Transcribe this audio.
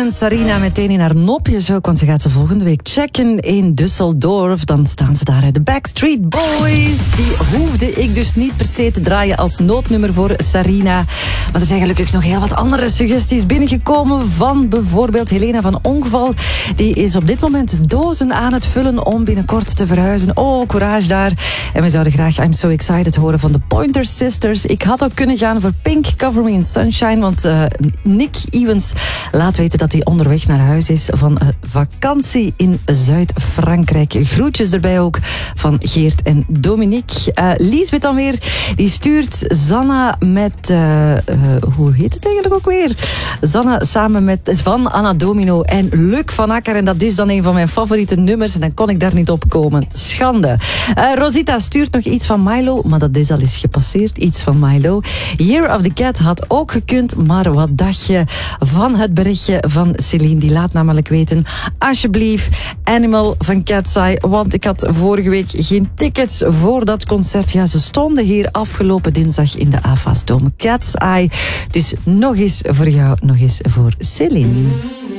En Sarina meteen in haar nopjes ook, want ze gaat ze volgende week checken in Düsseldorf. Dan staan ze daar, de Backstreet Boys. Die hoefde ik dus niet per se te draaien als noodnummer voor Sarina. Maar er zijn gelukkig nog heel wat andere suggesties binnengekomen van bijvoorbeeld Helena van Ongeval. Die is op dit moment dozen aan het vullen om binnenkort te verhuizen. Oh, courage daar. En we zouden graag I'm So Excited horen van de Pointer Sisters. Ik had ook kunnen gaan voor Pink, Cover Me in Sunshine, want Nick Ewens laat weten dat hij onderweg naar huis is van vakantie in Zuid-Frankrijk. Groetjes erbij ook van Geert en Dominique. Liesbeth dan weer, die stuurt Zanna met... hoe heet het eigenlijk ook weer? Zanna samen met Van Anna Domino en Luc van Akker. En dat is dan een van mijn favoriete nummers. En dan kon ik daar niet op komen. Schande. Rosita stuurt nog iets van Milo, maar dat is al eens gepasseerd. Iets van Milo. Year of the Cat had ook gekund, maar wat dacht je van het berichtje van Celine? Die laat namelijk weten, alsjeblieft, Animal van Cat's Eye, want ik had vorige week geen tickets voor dat concert. Ja, ze stonden hier afgelopen dinsdag in de AFAS Dome. Cat's Eye. Dus nog eens voor jou, nog eens voor Celine.